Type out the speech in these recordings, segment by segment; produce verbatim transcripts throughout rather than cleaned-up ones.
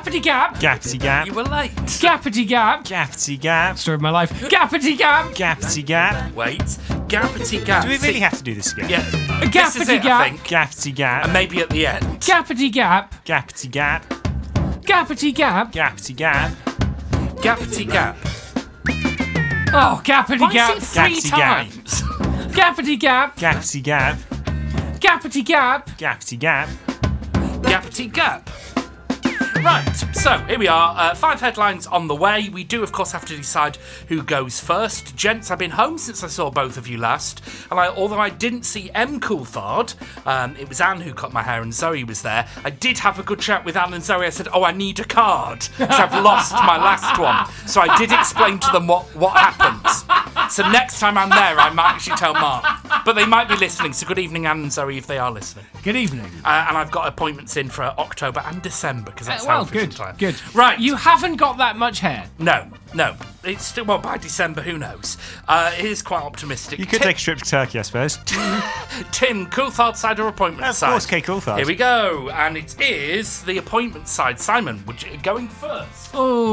Gappity gap. Gappity gap. You were late. Gappity gap. Gappity gap. Story of my life. Gappity gap. Gappity gap. Wait. Gappity gap. Do we really See- have to do this again? Yeah. A This is gappity it, gap. I think. Gappity gap. And maybe at the end. Gappity gap. Gappity gap. Gappity gap. Gappity gap. Gappity gap. Oh, gappity Why gap. is it three Gappity gap. times? Gappity gap. Gappity gap. Gappity gap. Gappity gap. Gappity gap. Right, so here we are. Uh, five headlines on the way. We do, of course, have to decide who goes first. Gents, I've been home since I saw both of you last, and I, although I didn't see M. Coulthard, um, it was Anne who cut my hair and Zoe was there. I did have a good chat with Anne and Zoe. I said, "Oh, I need a card because I've lost my last one." So I did explain to them what what happens. So next time I'm there, I might actually tell Mark, but they might be listening. So good evening, Anne and Zoe, if they are listening. Good evening. Uh, and I've got appointments in for October and December because that's Uh, how well, official good. time. Good. Right. You haven't got that much hair. No, no. It's still, well, by December, who knows? Uh, it is quite optimistic. You could Tim, take a trip to Turkey, I suppose. Tim, Coulthard side or appointment Of side? course, Kay Coulthard. Here we go. And it is the appointment side. Simon, would you going first?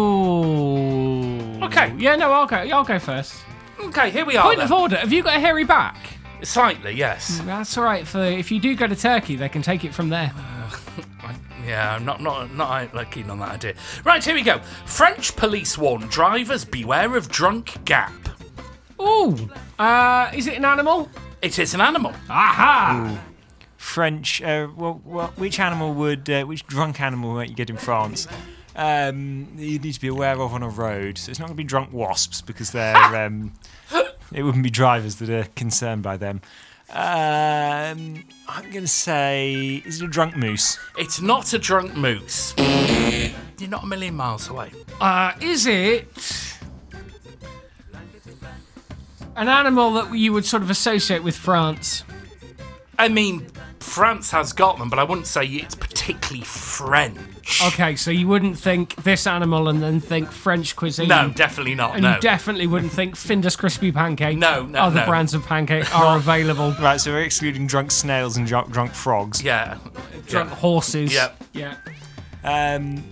Oh. Okay. Yeah, no, I'll go. I'll go first. Okay, here we are. Point then. of order. Have you got a hairy back? Slightly, yes. That's all right. For if you do go to Turkey, they can take it from there. I- Yeah, I'm not not not like, keen on that idea. Right, here we go. French police warn drivers beware of drunk gap. Ooh. Uh, is it an animal? It is an animal. Aha. French. Uh, well, well, which animal would, uh, which drunk animal might you get in France? Um, you need to be aware of on a road. So it's not going to be drunk wasps because they're. um, it wouldn't be drivers that are concerned by them. Um, I'm going to say, is it a drunk moose? It's not a drunk moose. You're not a million miles away. Uh, is it an animal that you would sort of associate with France? I mean, France has got them, but I wouldn't say it's particularly French. Okay, so you wouldn't think this animal and then think French cuisine. No, definitely not. And No. you definitely wouldn't think Findus crispy pancake. No, no, Other no. brands of pancake are available. Right, so we're excluding drunk snails and drunk, drunk frogs. Yeah. Drunk Yeah. horses. Yeah. Yeah. Um,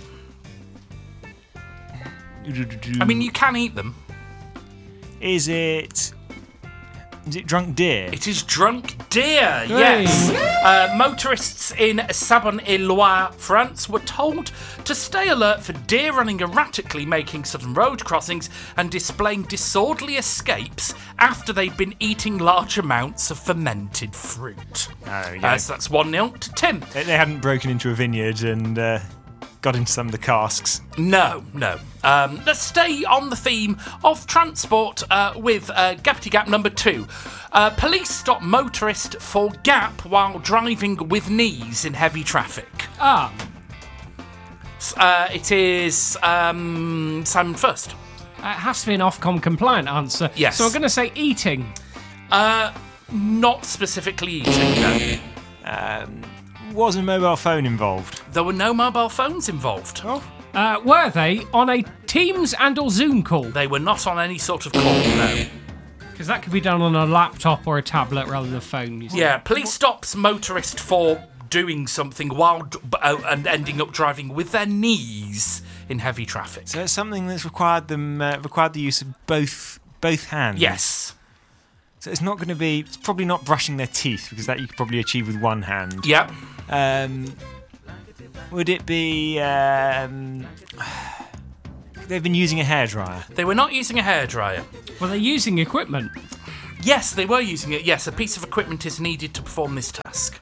I mean, you can eat them. is it? Is it drunk deer? It is drunk deer, yes. Uh, motorists in Sabon-et-Loire, France, were told to stay alert for deer running erratically, making sudden road crossings and displaying disorderly escapes after they'd been eating large amounts of fermented fruit. Oh, yeah. Uh, so that's one nil to Tim. They they hadn't broken into a vineyard and uh, got into some of the casks. No, no. Um, let's stay on the theme of transport uh, with uh, Gappity Gap number two. Uh, police stop motorist for gap while driving with knees in heavy traffic. Ah. Uh, it is um, Simon first. It has to be an Ofcom compliant answer. Yes. So I'm going to say eating. Uh, not specifically eating, no. Um, was a mobile phone involved? There were no mobile phones involved. Uh, were they on a Teams and or Zoom call? They were not on any sort of call, no. Because that could be done on a laptop or a tablet rather than a phone. You see. Yeah, police stops motorist for doing something while d- uh, and ending up driving with their knees in heavy traffic. So it's something that's required them uh, required the use of both both hands. Yes. So it's not going to be. It's probably not brushing their teeth because that you could probably achieve with one hand. Yep. Um, would it be? Um, they've been using a hairdryer. They were not using a hairdryer. Were they using equipment? Yes, they were using it. Yes, a piece of equipment is needed to perform this task.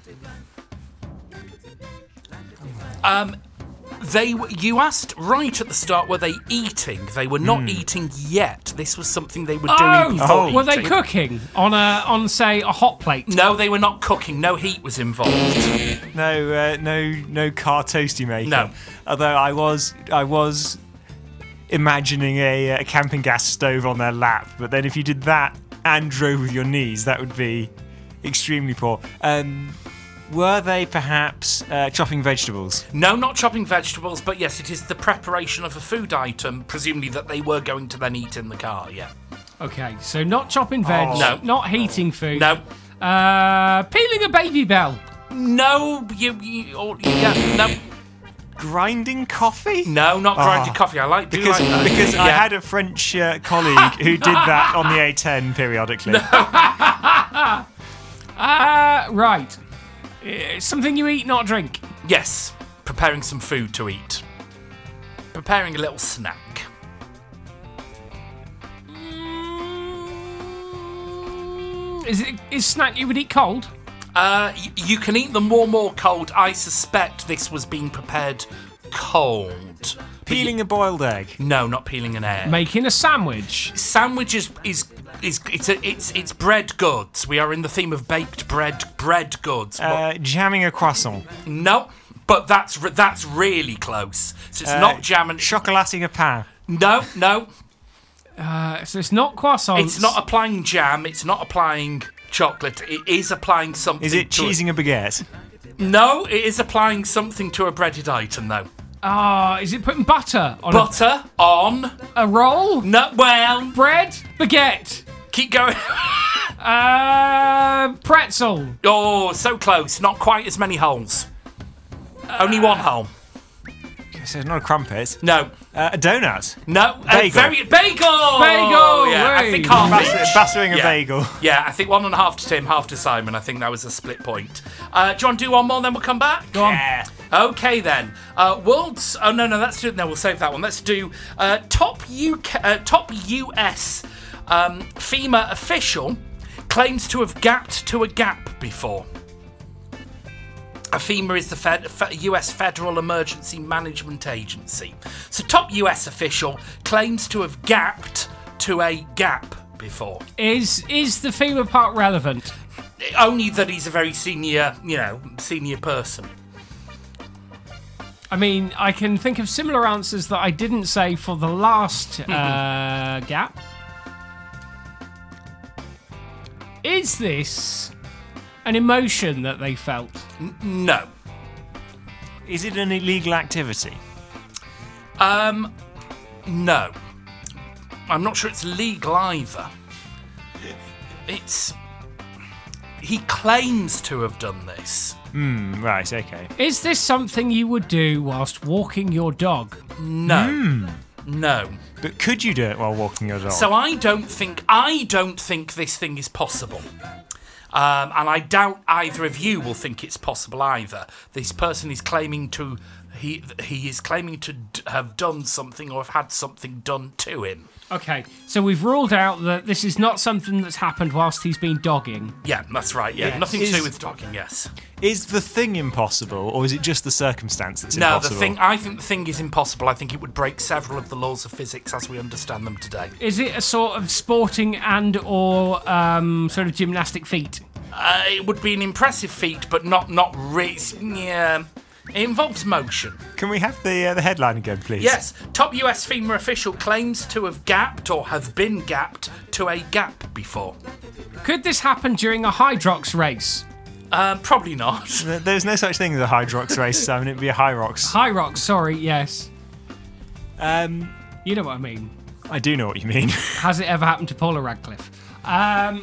Um, they w- you asked right at the start, were they eating? They were not eating yet. This was something they were doing Oh, before were they eating. cooking on a on say a hot plate? No, they were not cooking. No heat was involved. No, uh, no, no car toasty maker. No. Although I was, I was imagining a, a camping gas stove on their lap. But then if you did that and drove with your knees, that would be extremely poor. Um, were they perhaps uh, chopping vegetables? No, not chopping vegetables, but yes, it is the preparation of a food item, presumably that they were going to then eat in the car, yeah. Okay, so not chopping veg, Oh. No. not heating food. No. Uh, peeling a baby bell. No, you, you, or, yeah, no. grinding coffee? No, not grinding Oh. coffee. I like do Because, like that. because I Yeah. had a French uh, colleague who did that on the A ten periodically. Uh, right. Uh, something you eat, not drink. Yes, preparing some food to eat. Preparing a little snack. Is it is snack you would eat cold? Uh, y- you can eat them warm or cold. I suspect this was being prepared cold. Peeling a boiled egg. No, not peeling an egg. Making a sandwich. Sandwich is is is it's a, it's it's bread goods. We are in the theme of baked bread bread goods. Uh, jamming a croissant. no, but that's re- that's really close. So it's Uh, not jam and Chocolating a pain. no no. Uh, so it's not croissants. It's not applying jam. It's not applying chocolate. It is applying something. Is it to cheesing a baguette? No, it is applying something to a breaded item though. Ah, is it putting butter on Butter on. a, a roll? No, well, Bread? Baguette? keep going. Uh, pretzel? Oh, so close. Not quite as many holes. Only one hole. So it's not a crumpet. No. Uh, a donut. No. Uh, Bagel. very bagel. Bagel, Yeah, I hey. think half Batter- each. battering a Yeah. bagel. Yeah, I think one and a half to Tim, half to Simon. I think that was a split point. Uh, do you want to do one more, then we'll come back? Go on. Yeah. Okay then. Uh, world's. Oh no, no, that's no. We'll save that one. Let's do uh, top U K, uh, top U S um, FEMA official claims to have gapped to a gap before. A FEMA is the Fed, Fe- U S Federal Emergency Management Agency. So, top U S official claims to have gapped to a gap before. Is is the FEMA part relevant? Only that he's a very senior, you know, senior person. I mean, I can think of similar answers that I didn't say for the last uh, gap. Is this an emotion that they felt? No. Is it an illegal activity? Um, no. I'm not sure it's legal either. It's. He claims to have done this. Hmm, right, okay. Is this something you would do whilst walking your dog? No. No. But could you do it while walking your dog? So I don't think I don't think this thing is possible. Um, and I doubt either of you will think it's possible either. This person is claiming to he he is claiming to d- have done something or have had something done to him. Okay, so we've ruled out that this is not something that's happened whilst he's been dogging. Yeah, that's right. Yeah, Yes. nothing to Is- do with dogging. Yes. Is the thing impossible, or is it just the circumstance that's No, impossible? the thing. I think the thing is impossible. I think it would break several of the laws of physics as we understand them today. Is it a sort of sporting and or um, sort of gymnastic feat? Uh, it would be an impressive feat, but not not really. Yeah, it involves motion. Can we have the uh, the headline again, please? Yes, top U S FEMA official claims to have gapped or have been gapped to a gap before. Could this happen during a Hydrox race? Um, probably not. Th- There's no such thing as a Hydrox race, Simon. It'd be a Hyrox. Hyrox, sorry, yes. Um, You know what I mean. I do know what you mean. Has it ever happened to Paula Radcliffe? Um,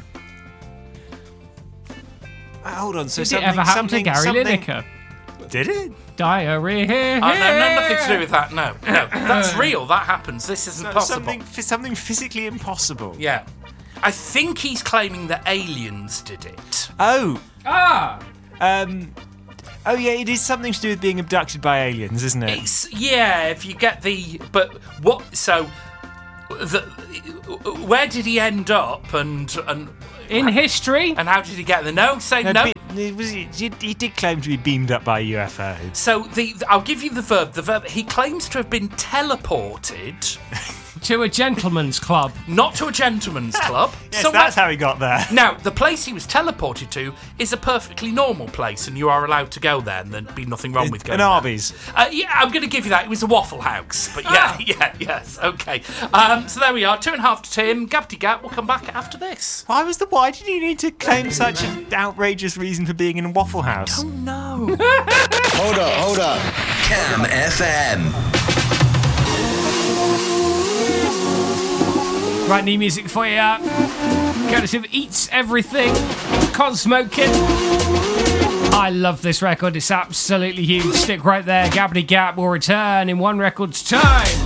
Uh, hold on. So did something, it ever happen something, to Gary something, Lineker? Did it? Diarrhea. Oh, no, no, nothing to do with that. No, no, that's real. That happens. This isn't possible. Something, f- something physically impossible. Yeah, I think he's claiming that aliens did it. Oh, Ah! um, oh yeah, it is something to do with being abducted by aliens, isn't it? It's yeah. If you get the but what so. The, where did he end up, and and In history? and how did he get there? No, say No, no. be- it was- he, he did claim to be beamed up by a U F O. So the, the- I'll give you the verb. The verb he claims to have been teleported, To a gentleman's club. not to a gentleman's club. Yes, somewhere- that's how he got there. Now, the place he was teleported to is a perfectly normal place, and you are allowed to go there, and there'd be nothing wrong with going An there. Arby's. Uh, yeah, I'm going to give you that. It was a Waffle House. But yeah, yeah, yes, okay. Um, so there we are. Two and a half to Tim. Gappity Gap. We'll come back after this. Why was the? Why did you need to claim such an outrageous reason for being in a Waffle House? Oh, no. Hold up, hold up. Cam F M. Right, new music for you. Courtesy of Eats Everything. Cosmo Kid. I love this record. It's absolutely huge. Stick right there. Gabbity Gap will return in one record's time.